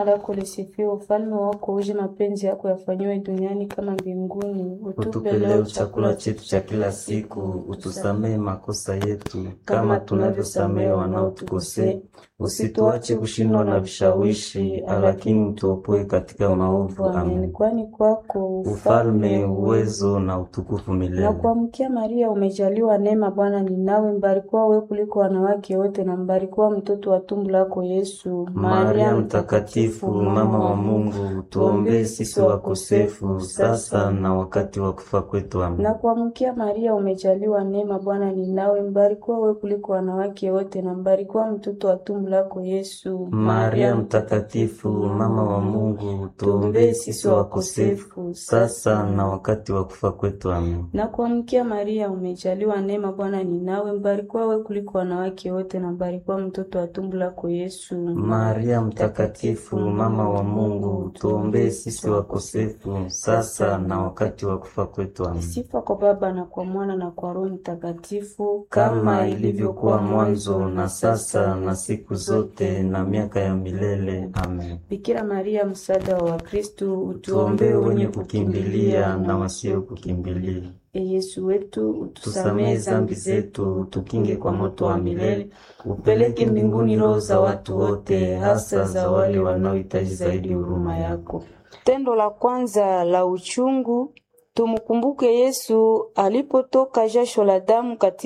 lako lisifiwe, ufalme wako uje, mapenzi yako yafanyiwe duniani kama mbinguni. Utupe leo chakula chetu cha kila siku, utusamehe makosa yetu kama tunavyosamehe wanaotukosea, usituache kushindwa na vishawishi, lakini utuopoe katika maovu. Amen. Kwani kwako ufalme, uwezo na utukufu milele. Na kuamkia Maria, umejaliwa neema, Bwana ni nawe, mbarikiwa wewe kuliko wanawake wote, na mbarikiwa mtoto wa tumbo lako Yesu. Maria mtakatifu, mama wa Mungu, tuombee sisi wakosefu, sasa na wakati wa kufa kwetu. Amen. Na kuamkia Maria, umejaliwa neema, Bwana ni nawe, mbarikiwa wewe kuliko wanawake wote, na mbarikiwa mtoto wa tumbo lako Yesu. Maria mtakatifu, mama wa Mungu, tuombee sisi wakosefu, sasa na wakati wa kufa kwetu. Amen. Na kuamkia Maria, umejaliwa neema, Bwana ni nawe, mbarikiwa wewe kuliko wanawake wote, na mbarikiwa mtoto wa tumbo lako Yesu. Maria mtakatifu, mama wa Mungu, tuombee sisi wakosefu, sasa na wakati wa kufa kwetu. Amen. Sifa kwa Baba na kwa Mwana na kwa Roho Mtakatifu, kama ilivyokuwa mwanzo na sasa na siku zote na miaka ya milele. Amen. Bikira Maria, msaada wa Wakristo, Tuombee wenye kukimbilia na wasio kukimbilia. E Yesu wetu, Tusamehe zambi zetu, tukinge kwa moto wa milele, upeleke mbinguni roho za watu wote, hasa za wale wanaohitaji zaidi huruma yako. Tendo la kwanza la uchungu, tumukumbuke Yesu alipotoka jasho la damu katika